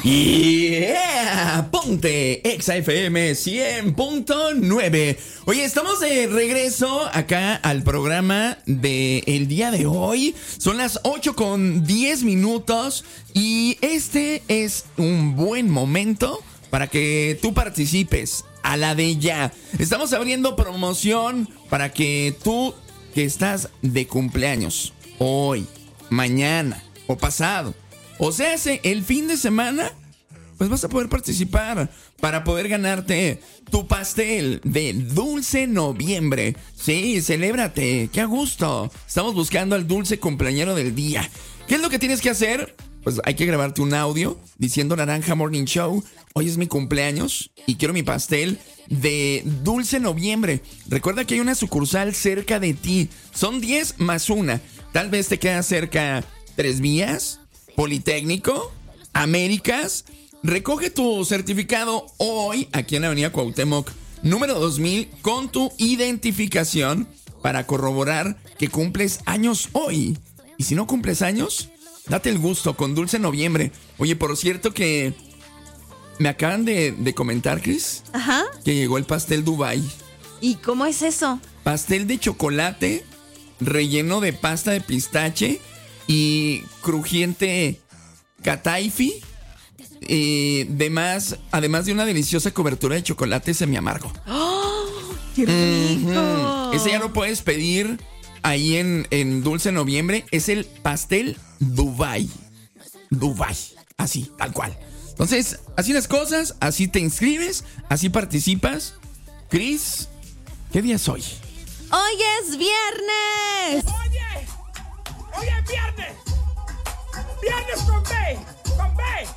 Yeah, ponte Exa FM 100.9. Oye, estamos de regreso acá al programa del día de hoy. Son las 8:10 y este es un buen momento para que tú participes a la de ya. Estamos abriendo promoción para que tú que estás de cumpleaños hoy, mañana o pasado, o sea, el fin de semana, pues vas a poder participar para poder ganarte tu pastel de Dulce Noviembre. Sí, celébrate, qué a gusto. Estamos buscando al dulce cumpleañero del día. ¿Qué es lo que tienes que hacer? Pues hay que grabarte un audio diciendo Naranja Morning Show, hoy es mi cumpleaños y quiero mi pastel de Dulce Noviembre. Recuerda que hay una sucursal cerca de ti. Son 10 más 1. Tal vez te queda cerca 3 Vías, Politécnico, Américas. Recoge tu certificado hoy aquí en la avenida Cuauhtémoc, número 2000, con tu identificación para corroborar que cumples años hoy. Y si no cumples años, date el gusto con Dulce Noviembre. Oye, por cierto que me acaban de comentar, Cris, ajá, que llegó el pastel Dubai. ¿Y cómo es eso? Pastel de chocolate relleno de pasta de pistache y crujiente cataifi, además de una deliciosa cobertura de chocolate semiamargo. ¡Oh, qué rico! Ese ya lo puedes pedir ahí en Dulce Noviembre. Es el pastel Dubai. Dubai, así, tal cual. Entonces, así las cosas, así te inscribes, así participas. Cris, ¿qué día es hoy? ¡Hoy es viernes! ¡Oye! ¡Hoy es viernes! ¡Viernes con B! ¡Con B!